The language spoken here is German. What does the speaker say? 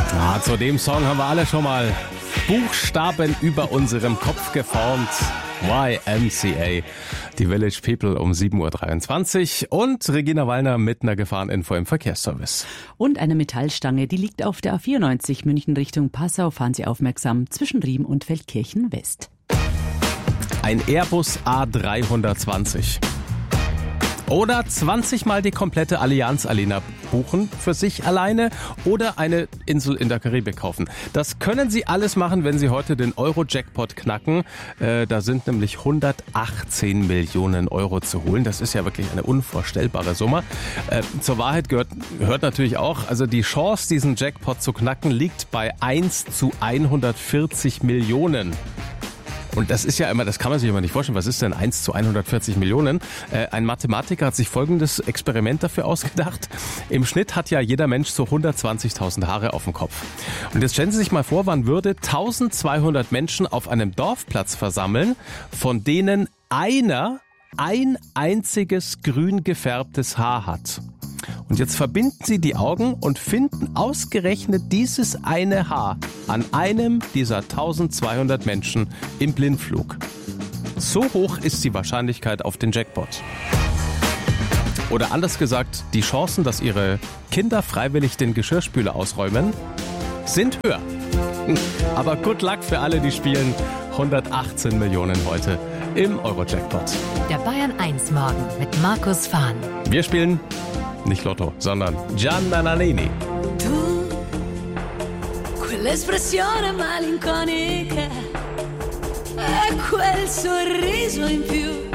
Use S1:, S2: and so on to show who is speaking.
S1: Ja, zu dem Song haben wir alle schon mal Buchstaben über unserem Kopf geformt. YMCA, die Village People um 7.23 Uhr und Regina Wallner mit einer Gefahreninfo im Verkehrsservice.
S2: Und eine Metallstange, die liegt auf der A94 München Richtung Passau. Fahren Sie aufmerksam zwischen Riem und Feldkirchen West.
S1: Ein Airbus A320. Oder 20 Mal die komplette Allianz Arena buchen für sich alleine oder eine Insel in der Karibik kaufen. Das können Sie alles machen, wenn Sie heute den Euro-Jackpot knacken. Da sind nämlich 118 Millionen Euro zu holen. Das ist ja wirklich eine unvorstellbare Summe. Zur Wahrheit gehört natürlich auch, also die Chance, diesen Jackpot zu knacken, liegt bei 1 zu 140 Millionen. Und das ist ja immer, das kann man sich immer nicht vorstellen. Was ist denn 1 zu 140 Millionen? Ein Mathematiker hat sich folgendes Experiment dafür ausgedacht. Im Schnitt hat ja jeder Mensch so 120.000 Haare auf dem Kopf. Und jetzt stellen Sie sich mal vor, man würde 1200 Menschen auf einem Dorfplatz versammeln, von denen einer ein einziges grün gefärbtes Haar hat. Und jetzt verbinden Sie die Augen und finden ausgerechnet dieses eine Haar an einem dieser 1200 Menschen im Blindflug. So hoch ist die Wahrscheinlichkeit auf den Jackpot. Oder anders gesagt, die Chancen, dass Ihre Kinder freiwillig den Geschirrspüler ausräumen, sind höher. Aber good luck für alle, die spielen. 118 Millionen heute im Euro-Jackpot.
S3: Der Bayern 1 Morgen mit Markus Fahn.
S1: Wir spielen nicht Lotto, sondern Gianna Nannini.
S4: Tu, quell'espressione malinconica e quel sorriso in più.